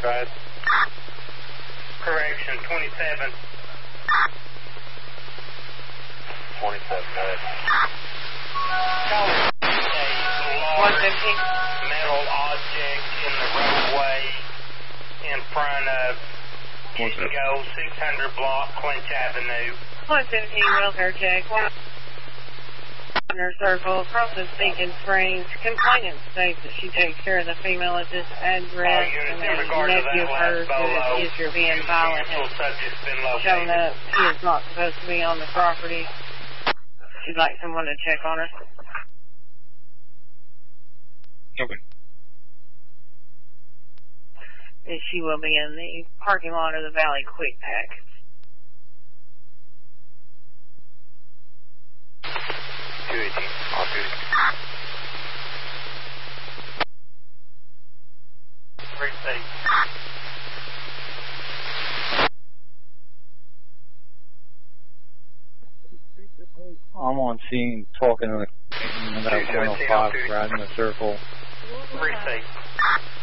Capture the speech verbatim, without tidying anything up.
drive. Correction, twenty-seven. twenty-seven, go ahead. A large metal object in the roadway in front of Go six hundred block, Clinch Avenue. one fifteen, welfare check. Her circle, crosses Beacon Springs. Complainant states that she takes care of the female at this address, and that a nephew of hers who is accused of being violent has shown up. He is not supposed to be on the property. She'd like someone to check on her. Okay. And she will be in the parking lot of the Valley Quick Pack. two eighteen, off duty. Three state. I'm on scene talking to the about one oh five riding the circle. Three state.